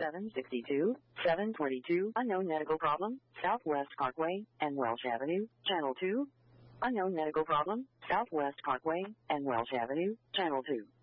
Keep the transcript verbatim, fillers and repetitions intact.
seven sixty-two, seven twenty-two, unknown medical problem, Southwest Parkway and Welsh Avenue, Channel two. Unknown medical problem, Southwest Parkway and Welsh Avenue, Channel two.